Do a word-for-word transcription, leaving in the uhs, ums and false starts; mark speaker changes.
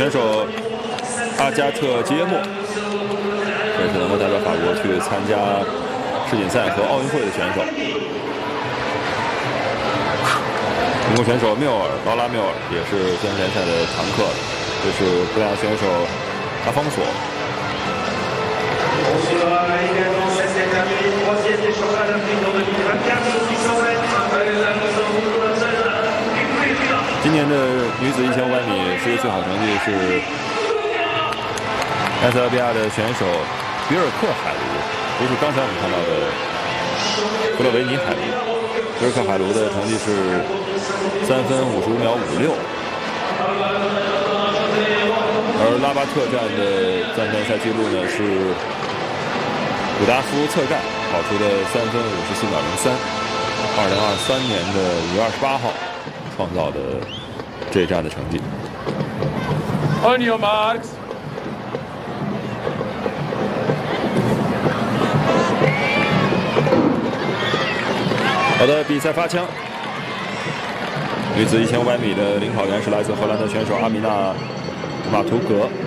Speaker 1: 选手阿加特吉耶莫，这是能够代表法国去参加世锦赛和奥运会的选手。英国选手缪尔，劳拉缪尔也是健身联赛的常客。这是葡萄牙选手阿方索。今年的女子一千五百米世界最好成绩是埃塞俄比亚的选手比尔克海卢，不是刚才我们看到的弗洛维尼海卢。比尔克海卢的成绩是三分五十五秒五六，而拉巴特站的暂赛赛记录呢是古达夫策站跑出的三分五十四秒零三，二零二三年的五月二十八号创造的这一站的成绩。
Speaker 2: On your marks.
Speaker 1: 好的，比赛发枪。女子一千五百米的领跑员是来自荷兰的选手阿米娜·马图格。